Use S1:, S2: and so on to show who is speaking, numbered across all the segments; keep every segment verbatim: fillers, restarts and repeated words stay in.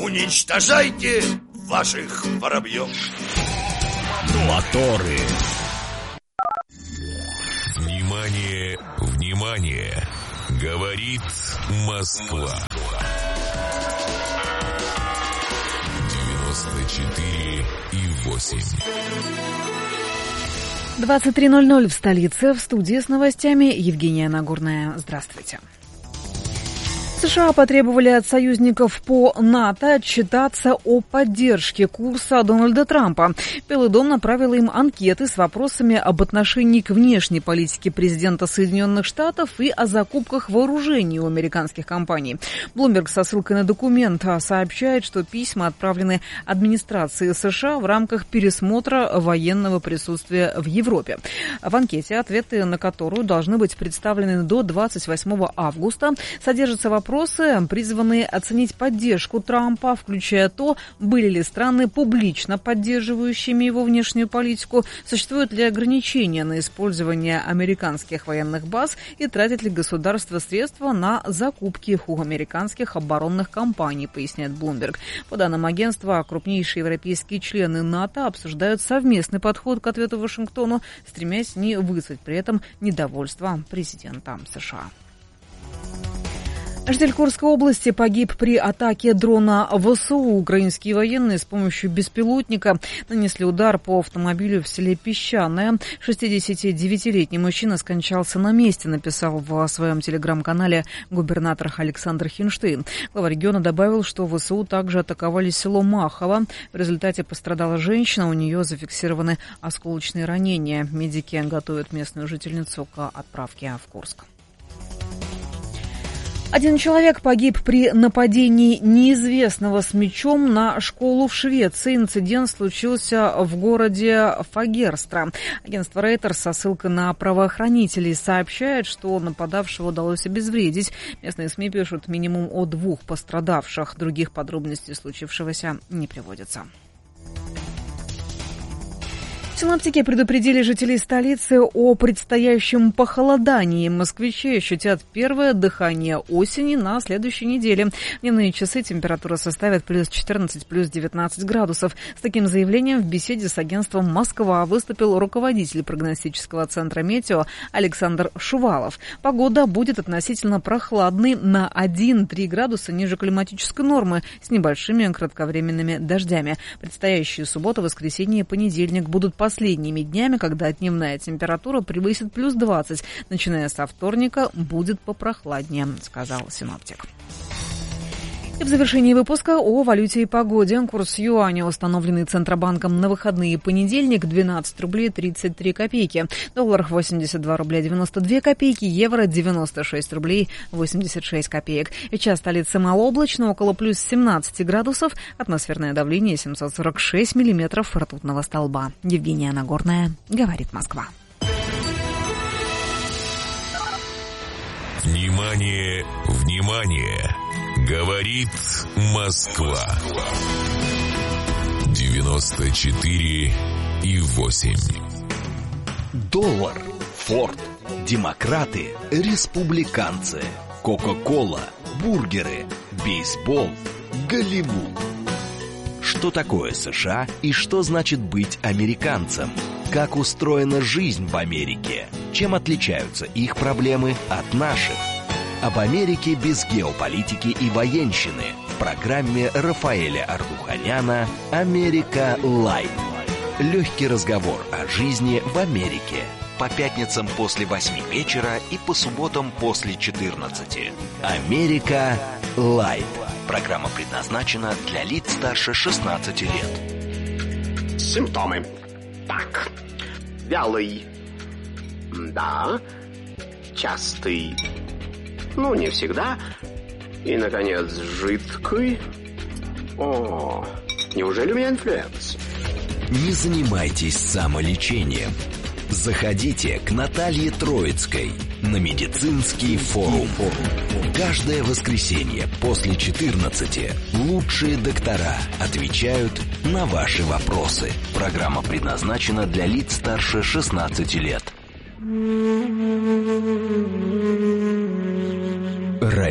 S1: Уничтожайте ваших воробьев.
S2: Моторы. Внимание, внимание. Говорит Москва. девяносто четыре и восемь.
S3: двадцать три ноль ноль в столице. В студии с новостями Евгения Нагорная. Здравствуйте. США потребовали от союзников по НАТО отчитаться о поддержке курса Дональда Трампа. Белый дом направил им анкеты с вопросами об отношении к внешней политике президента Соединенных Штатов и о закупках вооружений у американских компаний. Bloomberg со ссылкой на документ сообщает, что письма отправлены администрации США в рамках пересмотра военного присутствия в Европе. В анкете, ответы на которую должны быть представлены до двадцать восьмого августа, содержатся вопросы, Вопросы, призванные оценить поддержку Трампа, включая то, были ли страны публично поддерживающими его внешнюю политику, существуют ли ограничения на использование американских военных баз и тратит ли государство средства на закупки у американских оборонных компаний, поясняет Bloomberg. По данным агентства, крупнейшие европейские члены НАТО обсуждают совместный подход к ответу Вашингтону, стремясь не вызвать при этом недовольство президента США. Житель Курской области погиб при атаке дрона ВСУ. Украинские военные с помощью беспилотника нанесли удар по автомобилю в селе Песчаное. шестидесятидевятилетний мужчина скончался на месте, написал в своем телеграм-канале губернатор Александр Хинштейн. Глава региона добавил, что ВСУ также атаковали село Махово. В результате пострадала женщина, у нее зафиксированы осколочные ранения. Медики готовят местную жительницу к отправке в Курск. Один человек погиб при нападении неизвестного с мечом на школу в Швеции. Инцидент случился в городе Фагерстра. Агентство Reuters со ссылкой на правоохранителей сообщает, что нападавшего удалось обезвредить. Местные СМИ пишут минимум о двух пострадавших. Других подробностей случившегося не приводится. Синоптики предупредили жителей столицы о предстоящем похолодании. Москвичи ощутят первое дыхание осени на следующей неделе. В дневные часы температура составит плюс четырнадцать, плюс девятнадцать градусов. С таким заявлением в беседе с агентством «Москва» выступил руководитель прогностического центра «Метео» Александр Шувалов. Погода будет относительно прохладной на один-три градуса ниже климатической нормы с небольшими кратковременными дождями. Предстоящие суббота, воскресенье и понедельник будут последними днями, когда дневная температура превысит плюс двадцать. Начиная со вторника будет попрохладнее, сказал синоптик. И в завершении выпуска о валюте и погоде. Курс юаня, установленный Центробанком на выходные понедельник, двенадцать рублей тридцать три копейки. Доллар восемьдесят два рубля девяносто две копейки. Евро девяносто шесть рублей восемьдесят шесть копеек. И час столицы малооблачно, около плюс семнадцати градусов. Атмосферное давление семьсот сорок шесть миллиметров ртутного столба. Евгения Нагорная, говорит Москва.
S2: Внимание, внимание! Говорит Москва. девяносто четыре и восемь.
S4: Доллар, Форд, демократы, республиканцы, Кока-кола, бургеры, бейсбол, Голливуд. Что такое США и что значит быть американцем? Как устроена жизнь в Америке? Чем отличаются их проблемы от наших? Об Америке без геополитики и военщины в программе Рафаэля Ардуханяна «Америка Лайт». Легкий разговор о жизни в Америке. По пятницам после восьми вечера и по субботам после четырнадцати. «Америка Лайт». Программа предназначена для лиц старше шестнадцати лет.
S5: Симптомы. Так. Вялый. Да. Частый. Ну, не всегда. И, наконец, жидкий. О, неужели у меня инфлюенс?
S4: Не занимайтесь самолечением. Заходите к Наталье Троицкой на медицинский форум. Каждое воскресенье после четырнадцати лучшие доктора отвечают на ваши вопросы. Программа предназначена для лиц старше шестнадцати лет. Радио.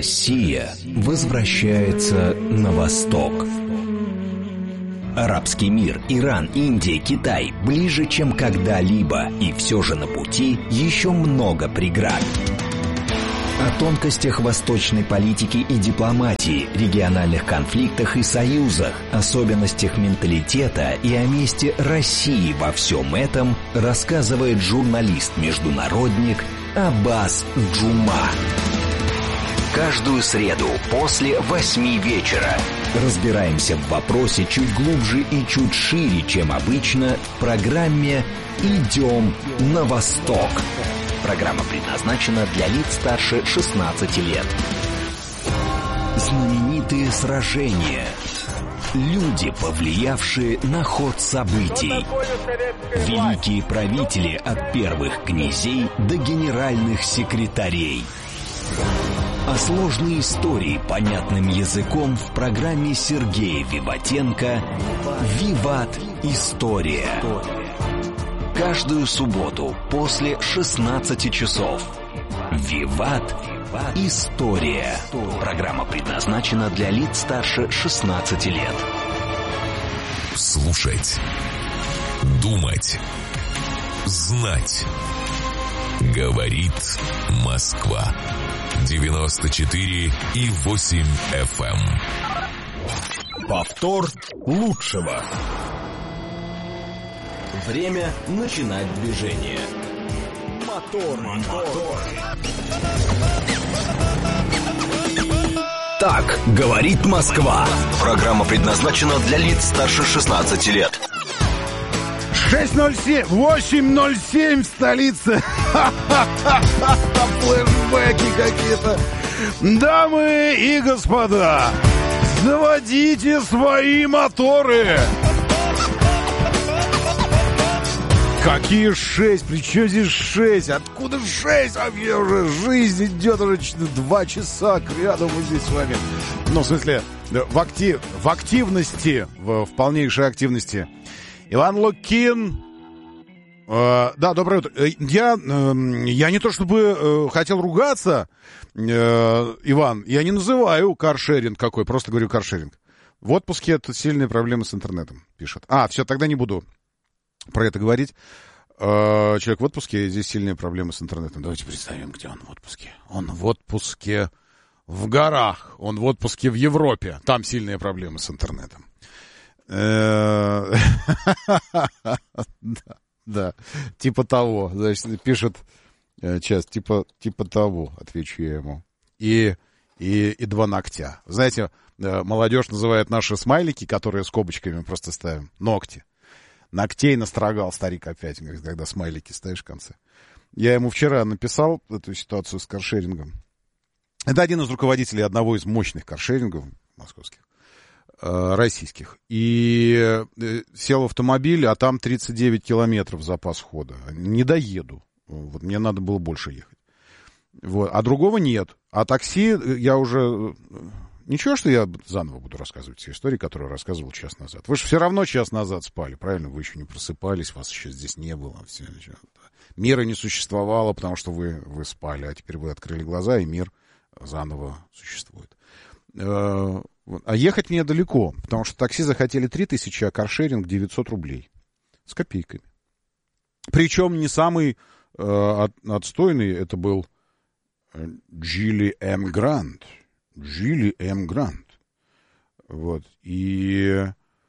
S4: Россия возвращается на восток. Арабский мир, Иран, Индия, Китай ближе, чем когда-либо, и все же на пути еще много преград. О тонкостях восточной политики и дипломатии, региональных конфликтах и союзах, особенностях менталитета и о месте России во всем этом рассказывает журналист-международник Аббас Джума. Каждую среду после восьми вечера разбираемся в вопросе чуть глубже и чуть шире, чем обычно, в программе «Идем на восток». Программа предназначена для лиц старше шестнадцати лет. Знаменитые сражения. Люди, повлиявшие на ход событий. Великие правители от первых князей до генеральных секретарей. А сложные истории понятным языком в программе Сергея Виватенко «Виват. История». Каждую субботу после шестнадцати часов. «Виват. История». Программа предназначена для лиц старше шестнадцати лет.
S2: Слушать, думать, знать. Говорит Москва. девяносто четыре и восемь эф эм.
S4: Повтор лучшего. Время начинать движение. Мотор, мотор. Так говорит Москва. Программа предназначена для лиц старше шестнадцати лет.
S6: шесть ноль семь, восемь ноль семь в столице. Флэшбэки какие-то. Дамы и господа, заводите свои моторы. Какие шесть? При чем здесь шесть? Откуда шесть? Вообще уже жизнь идет уже два часа к ряду мы здесь с вами. Ну, в смысле, в, актив, в активности, в, в полнейшей активности. Иван Лукин. Э, да, доброе утро. Я, э, я не то чтобы э, хотел ругаться, э, Иван, я не называю каршеринг какой, просто говорю каршеринг. В отпуске это сильные проблемы с интернетом, пишет. А, все, тогда не буду про это говорить. Э, человек в отпуске, здесь сильные проблемы с интернетом. Давайте представим, где он в отпуске. Он в отпуске в горах, он в отпуске в Европе. Там сильные проблемы с интернетом. Да, да, типа того, значит, пишет, сейчас, типа, типа того, отвечу я ему. И, и, и два ногтя. Знаете, молодежь называет наши смайлики, которые скобочками просто ставим, ногти. Ногтей настрогал старик опять, когда смайлики ставишь в конце. Я ему вчера написал эту ситуацию с каршерингом. Это один из руководителей одного из мощных каршерингов московских. Российских. И сел в автомобиль, а там тридцать девять километров запас хода. Не доеду. Вот мне надо было больше ехать. Вот. А другого нет. А такси я уже... Ничего, что я заново буду рассказывать все истории, которые рассказывал час назад. Вы же все равно час назад спали, правильно? Вы еще не просыпались, вас еще здесь не было. Все, мира не существовало, потому что вы, вы спали. А теперь вы открыли глаза, и мир заново существует. А ехать мне далеко, потому что такси захотели три тысячи, а каршеринг девятьсот рублей. С копейками. Причем не самый э, от, отстойный, это был Geely M Grand. Geely M Grand. Вот. И,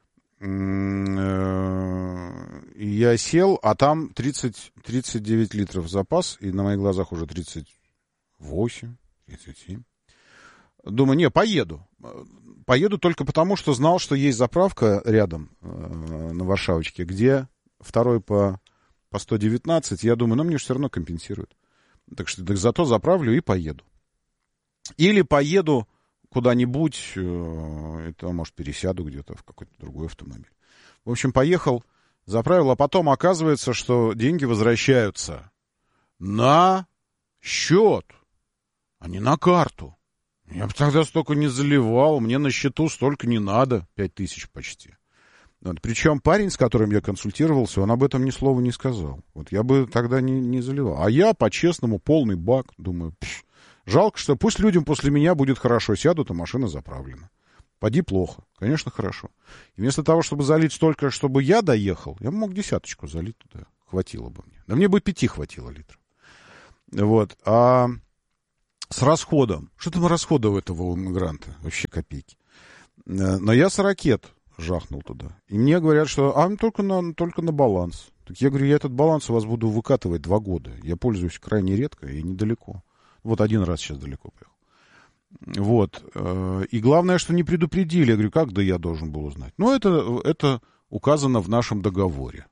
S6: э, и я сел, а там тридцать, тридцать девять литров запас, и на моих глазах уже тридцать восемь, тридцать семь. Думаю, не, поеду. Поеду только потому, что знал, что есть заправка рядом э, на Варшавочке, где второй по, по сто девятнадцать. Я думаю, ну, мне же все равно компенсируют. Так что так зато заправлю и поеду. Или поеду куда-нибудь, э, это, может, пересяду где-то в какой-то другой автомобиль. В общем, поехал, заправил, а потом оказывается, что деньги возвращаются на счет, а не на карту. Я бы тогда столько не заливал, мне на счету столько не надо, пять тысяч почти. Вот. Причем парень, с которым я консультировался, он об этом ни слова не сказал. Вот я бы тогда не, не заливал. А я, по-честному, полный бак, думаю, пш, Жалко, что пусть людям после меня будет хорошо, сядут, а машина заправлена. Поди плохо, конечно, хорошо. И вместо того, чтобы залить столько, чтобы я доехал, я мог десяточку залить туда, хватило бы мне. Да мне бы пяти хватило литров. Вот, а с расходом, что там расхода у этого у иммигранта? Вообще копейки. Но я с ракет жахнул туда. И мне говорят, что а, только, на, только на баланс. Так я говорю, я этот баланс у вас буду выкатывать два года. Я пользуюсь крайне редко и недалеко. Вот один раз сейчас далеко поехал. Вот. И главное, что не предупредили. Я говорю, как да я должен был узнать? Ну, это, это указано в нашем договоре.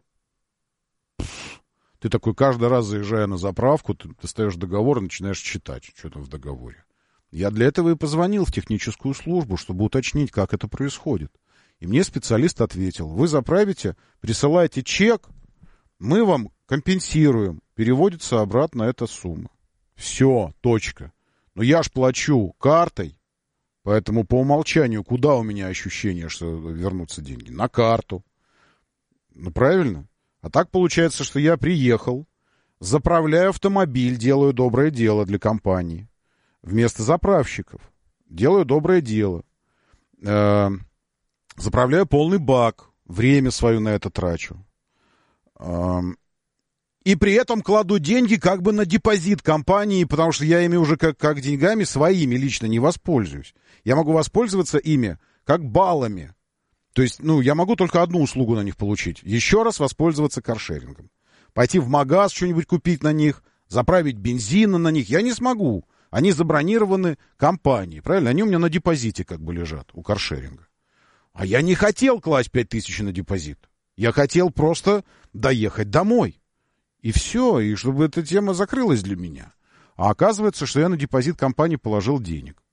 S6: Ты такой, каждый раз заезжая на заправку, ты достаешь договор и начинаешь читать, что там в договоре. Я для этого и позвонил в техническую службу, чтобы уточнить, как это происходит. И мне специалист ответил, вы заправите, присылайте чек, мы вам компенсируем, переводится обратно эта сумма. Все, точка. Но я ж плачу картой, поэтому по умолчанию, куда у меня ощущение, что вернутся деньги? На карту. Ну, правильно? А так получается, что я приехал, заправляю автомобиль, делаю доброе дело для компании. Вместо заправщиков. Делаю доброе дело. Э, заправляю полный бак. Время свое на это трачу. Э, и при этом кладу деньги как бы на депозит компании, потому что я ими уже как, как деньгами своими лично не воспользуюсь. Я могу воспользоваться ими как баллами. То есть, ну, я могу только одну услугу на них получить. Еще раз воспользоваться каршерингом. Пойти в магаз что-нибудь купить на них, заправить бензина на них. Я не смогу. Они забронированы компанией, правильно? Они у меня на депозите как бы лежат у каршеринга. А я не хотел класть пять тысяч на депозит. Я хотел просто доехать домой. И все, и чтобы эта тема закрылась для меня. А оказывается, что я на депозит компании положил денег.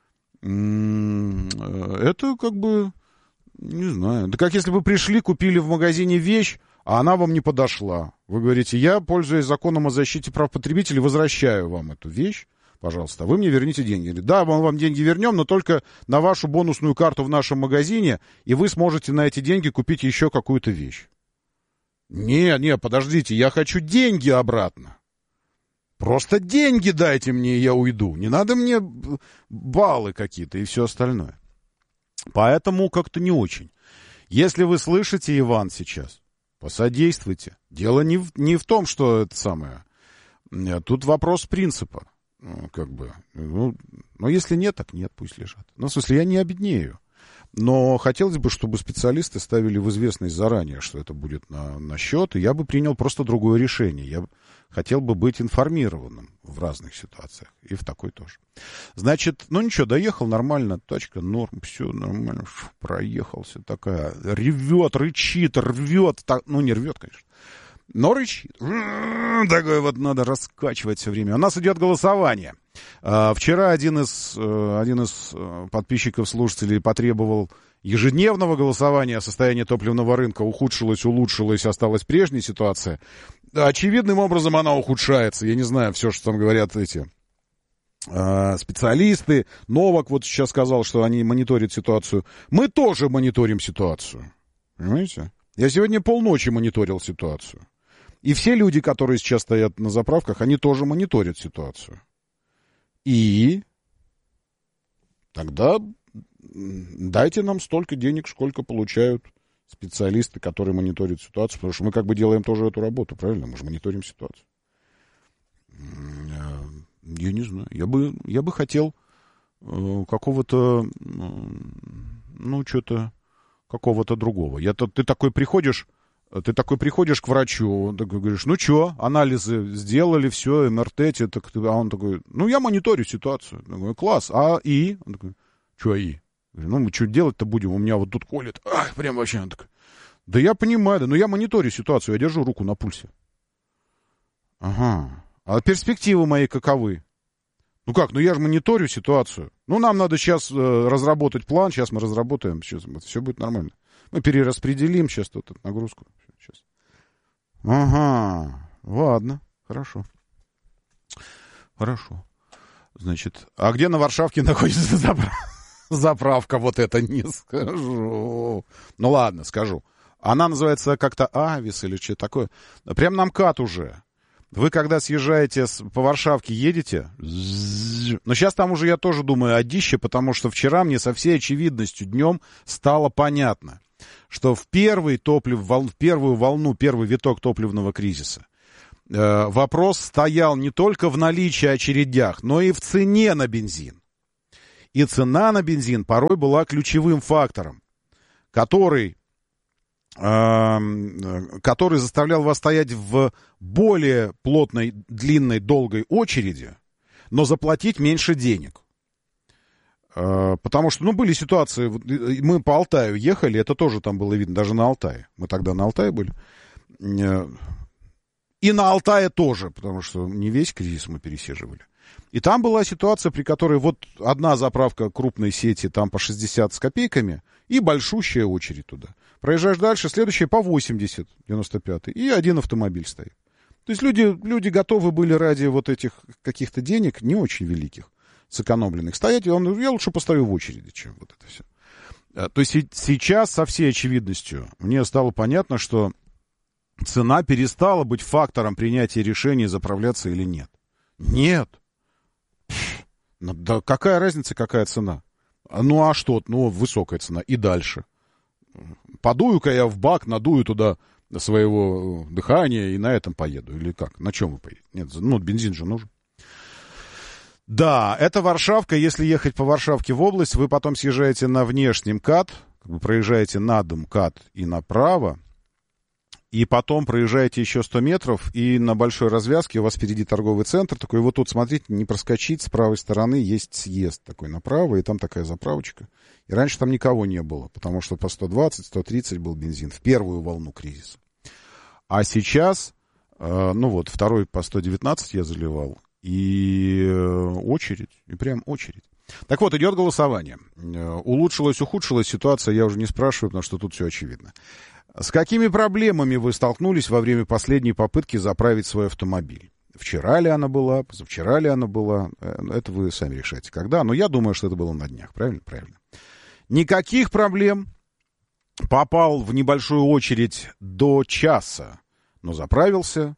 S6: Это как бы... Не знаю. Да как если бы пришли, купили в магазине вещь, а она вам не подошла. Вы говорите, я, пользуясь законом о защите прав потребителей, возвращаю вам эту вещь, пожалуйста, вы мне верните деньги. Да, мы вам деньги вернем, но только на вашу бонусную карту в нашем магазине, и вы сможете на эти деньги купить еще какую-то вещь. Не, не, подождите, я хочу деньги обратно. Просто деньги дайте мне, и я уйду. Не надо мне баллы какие-то и все остальное. Поэтому как-то не очень. Если вы слышите, Иван, сейчас, посодействуйте. Дело не в, не в том, что это самое. Тут вопрос принципа. Ну, как бы. Ну, но если нет, так нет, пусть лежат. Ну, в смысле, я не обеднею. Но хотелось бы, чтобы специалисты ставили в известность заранее, что это будет на, на счет, и я бы принял просто другое решение. Я хотел бы быть информированным в разных ситуациях, и в такой тоже. Значит, ну ничего, доехал нормально, тачка норм, все нормально, проехался, такая, ревет, рычит, рвет, так, ну не рвет, конечно, но рычит. Такое вот надо раскачивать все время. У нас идет голосование. Вчера один из, один из подписчиков, слушателей потребовал ежедневного голосования. Состояние топливного рынка ухудшилось, улучшилось, осталась прежняя ситуация. Очевидным образом она ухудшается. Я не знаю, все, что там говорят эти специалисты. Новак вот сейчас сказал, что они мониторят ситуацию. Мы тоже мониторим ситуацию. Понимаете? Я сегодня полночи мониторил ситуацию. И все люди, которые сейчас стоят на заправках, они тоже мониторят ситуацию. И тогда дайте нам столько денег, сколько получают специалисты, которые мониторят ситуацию, потому что мы как бы делаем тоже эту работу, правильно? Мы же мониторим ситуацию. Я не знаю. Я бы, я бы хотел какого-то, ну, что-то, какого-то другого. Я, ты такой приходишь, ты такой приходишь к врачу, ты говоришь, ну что, анализы сделали, все, эм эр тэ, так, а он такой, ну, я мониторю ситуацию. Я говорю, класс, а и? Он такой, что и? Я говорю, ну, мы что делать-то будем? У меня вот тут колет. Ах, прям вообще. Он такой, да я понимаю, да, но я мониторю ситуацию, я держу руку на пульсе. Ага. А перспективы мои каковы? Ну как, ну я же мониторю ситуацию. Ну, нам надо сейчас э, разработать план, сейчас мы разработаем, сейчас все будет нормально. Мы перераспределим сейчас тут эту нагрузку. Сейчас. Ага, ладно, хорошо. Хорошо. Значит, а где на Варшавке находится заправка? Заправка, вот это не скажу. Ну ладно, скажу. Она называется как-то Авис или что-то такое. Прям на МКАД уже. Вы когда съезжаете с, по Варшавке, едете, но сейчас там уже я тоже думаю о дище, потому что вчера мне со всей очевидностью днем стало понятно, что в, первый топлив, в первую волну, первый виток топливного кризиса э, вопрос стоял не только в наличии очередях, но и в цене на бензин. И цена на бензин порой была ключевым фактором, который... который заставлял вас стоять в более плотной, длинной, долгой очереди, но заплатить меньше денег. Потому что, ну, были ситуации, мы по Алтаю ехали, это тоже там было видно, даже на Алтае. Мы тогда на Алтае были. И на Алтае тоже, потому что не весь кризис мы пересиживали. И там была ситуация, при которой вот одна заправка крупной сети там по шестьдесят с копейками и большущая очередь туда. Проезжаешь дальше, следующая по восемьдесят, девяносто пятый, и один автомобиль стоит. То есть люди, люди готовы были ради вот этих каких-то денег, не очень великих, сэкономленных, стоять, и он, я лучше постою в очереди, чем вот это все. То есть сейчас со всей очевидностью мне стало понятно, что цена перестала быть фактором принятия решения, заправляться или нет. Нет. Да какая разница, какая цена? Ну а что? Ну, высокая цена. И дальше. Подую-ка я в бак, надую туда своего дыхания и на этом поеду. Или как? На чем вы поедете? Нет, ну, бензин же нужен. Да, это Варшавка. Если ехать по Варшавке в область, вы потом съезжаете на внешний МКАД, как бы проезжаете над МКАД и направо, и потом проезжаете еще сто метров, и на большой развязке у вас впереди торговый центр такой. Вот тут, смотрите, не проскочить, с правой стороны есть съезд такой направо, и там такая заправочка. И раньше там никого не было, потому что по сто двадцать - сто тридцать был бензин в первую волну кризиса. А сейчас, э, ну вот, второй по сто девятнадцать я заливал, и э, очередь, и прям очередь. Так вот, идет голосование. Э, улучшилась, ухудшилась ситуация, я уже не спрашиваю, потому что тут все очевидно. С какими проблемами вы столкнулись во время последней попытки заправить свой автомобиль? Вчера ли она была, позавчера ли она была? Это вы сами решаете, когда. Но я думаю, что это было на днях. Правильно? Правильно. Никаких проблем. Попал в небольшую очередь до часа, но заправился.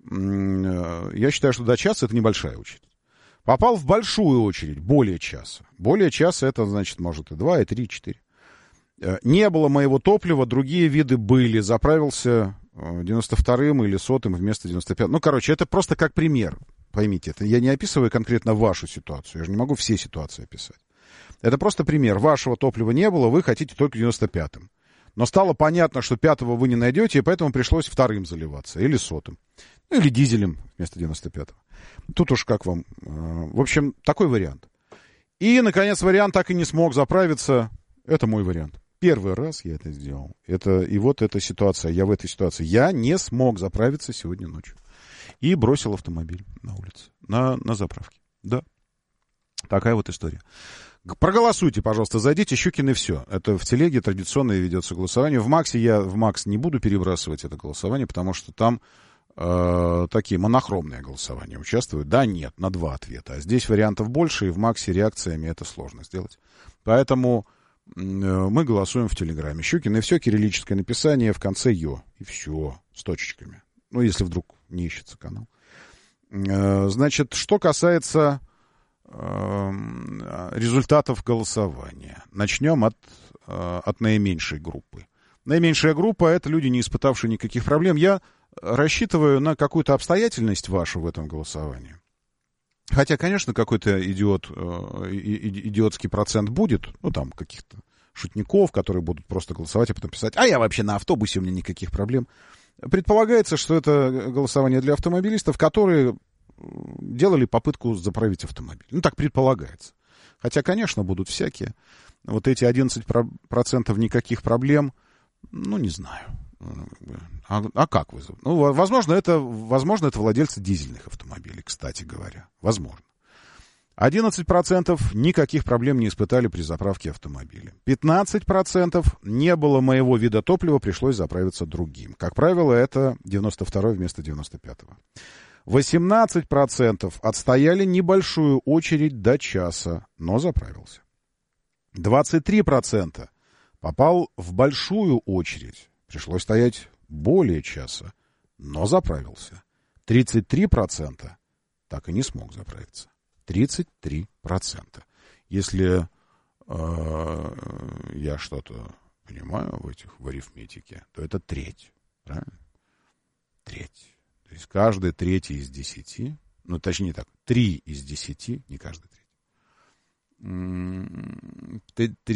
S6: Я считаю, что до часа это небольшая очередь. Попал в большую очередь, более часа. Более часа это, значит, может и два, и три, и четыре. Не было моего топлива, другие виды были. Заправился девяносто вторым или сотым вместо девяносто пятого. Ну, короче, это просто как пример. Поймите, это я не описываю конкретно вашу ситуацию. Я же не могу все ситуации описать. Это просто пример. Вашего топлива не было, вы хотите только девяносто пятым. Но стало понятно, что пятого вы не найдете, и поэтому пришлось вторым заливаться. Или сотым. Ну, или дизелем вместо девяносто пятого. Тут уж как вам. В общем, такой вариант. И, наконец, вариант так и не смог заправиться. Это мой вариант. Первый раз я это сделал. Это, и вот эта ситуация. Я в этой ситуации. Я не смог заправиться сегодня ночью. И бросил автомобиль на улице. На, на заправке. Да. Такая вот история. Проголосуйте, пожалуйста. Зайдите. Щукин и все. Это в телеге традиционное ведется голосование. В Максе я в Макс не буду перебрасывать это голосование, потому что там э, такие монохромные голосования участвуют. Да, нет, на два ответа. А здесь вариантов больше, и в Максе реакциями это сложно сделать. Поэтому мы голосуем в Телеграме. Щукин и все, кириллическое написание, в конце Ё. И все, с точечками. Ну, если вдруг не ищется канал. Значит, что касается результатов голосования. Начнем от, от наименьшей группы. Наименьшая группа — это люди, не испытавшие никаких проблем. Я рассчитываю на какую-то обстоятельность вашу в этом голосовании. Хотя, конечно, какой-то идиот, идиотский процент будет, ну, там, каких-то шутников, которые будут просто голосовать, а потом писать: а я вообще на автобусе, у меня никаких проблем. Предполагается, что это голосование для автомобилистов, которые делали попытку заправить автомобиль. Ну, так предполагается. Хотя, конечно, будут всякие. Вот эти одиннадцать процентов никаких проблем, ну, не знаю. А, а как вы? Ну, возможно, это, возможно, это владельцы дизельных автомобилей, кстати говоря. Возможно. одиннадцать процентов никаких проблем не испытали при заправке автомобиля. пятнадцать процентов не было моего вида топлива, пришлось заправиться другим. Как правило, это девяносто второй вместо девяносто пятого. восемнадцать процентов отстояли небольшую очередь до часа, но заправился. двадцать три процента попал в большую очередь. Пришлось стоять более часа, но заправился. тридцать три процента так и не смог заправиться. тридцать три процента. Если э, я что-то понимаю в этих, в арифметике, то это треть. Правильно? Треть. То есть каждый третий из десяти, ну точнее так, три из десяти, не каждый третий,